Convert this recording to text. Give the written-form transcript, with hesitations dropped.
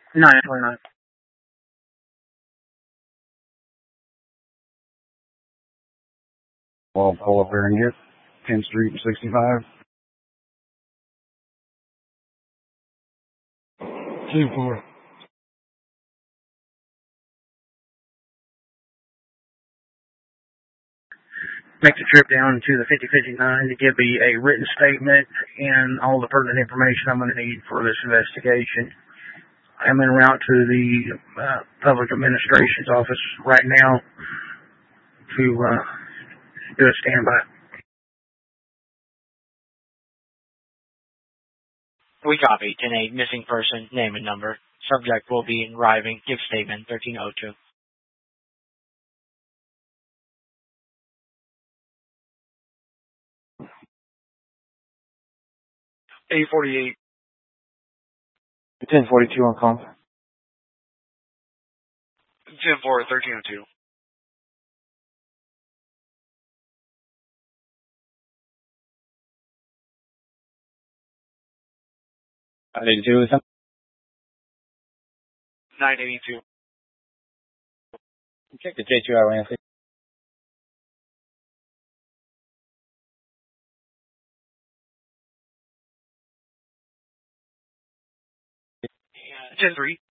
929. Well, pull up there and get 10th Street, 65. 2-4. Make the trip down to the 5059 to give me a written statement and all the pertinent information I'm going to need for this investigation. I'm en route to the public administration's office right now to do a standby. We copy. 10-8, missing person, name and number. Subject will be arriving. Give statement 1302. 848. 1042 on call. 10-4, 1302. I need to do with them. 982. Check the J2 out, Nancy. Yeah, 10-3.